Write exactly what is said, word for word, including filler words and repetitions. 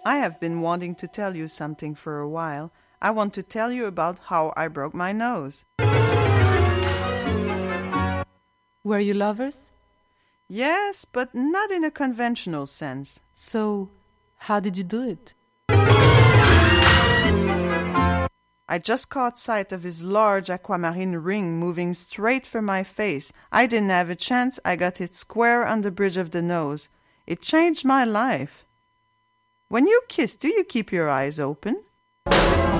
I have been wanting to tell you something for a while. I want to tell you about how I broke my nose. Were you lovers? Yes, but not in a conventional sense. So, how did you do it? I just caught sight of his large aquamarine ring moving straight for my face. I didn't have a chance. I got hit square on the bridge of the nose. It changed my life. When you kiss, do you keep your eyes open?